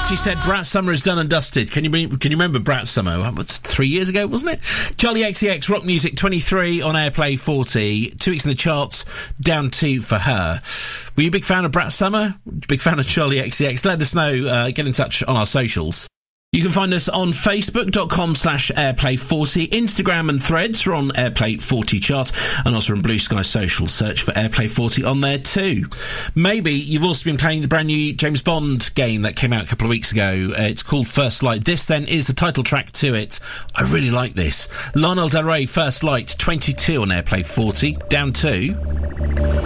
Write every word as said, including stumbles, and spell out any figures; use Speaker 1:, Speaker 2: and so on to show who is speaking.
Speaker 1: She said Brat Summer is done and dusted. Can you be, can you remember Brat Summer? That was three years ago, wasn't it? Charlie X C X, Rock Music twenty-three on Airplay forty. Two weeks in the charts, down two for her. Were you a big fan of Brat Summer? Big fan of Charlie X C X? Let us know. Uh, get in touch on our socials. You can find us on facebook.com slash airplay forty, Instagram and Threads. We're on Airplay forty chart, and also on Blue Sky Social. Search for Airplay forty on there too. Maybe you've also been playing the brand new James Bond game that came out a couple of weeks ago. Uh, it's called First Light. This then is the title track to it. I really like this. Lana Del Rey, First Light, twenty-two on Airplay forty, down two.